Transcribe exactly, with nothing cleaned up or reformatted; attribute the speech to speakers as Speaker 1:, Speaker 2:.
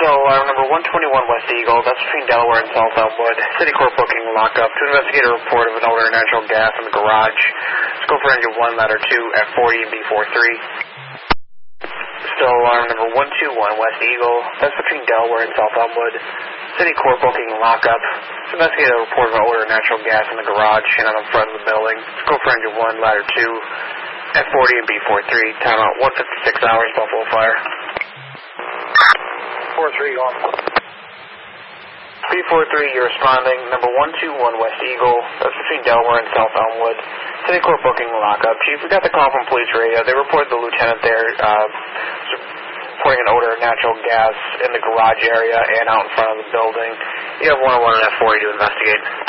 Speaker 1: So, alarm number one twenty-one West Eagle, that's between Delaware and South Elmwood. City Court booking lockup to investigate a report of an odor of natural gas in the garage. Let's go for engine one, ladder two, F forty and B forty-three. Still alarm number one two one West Eagle, that's between Delaware and South Elmwood. City Court booking lockup to investigate a report of an odor of natural gas in the garage and on the front of the building. Let's go for engine one, ladder two, F forty and B forty-three. Timeout one fifty-six hours, Buffalo Fire.
Speaker 2: four three on.
Speaker 1: B forty-three, you're responding. Number one two one West Eagle, that's between Delaware and South Elmwood. City Court booking lockup. Chief, we got the call from police radio. They reported the lieutenant there uh, reporting an odor of natural gas in the garage area and out in front of the building. You have one oh one and F forty to investigate.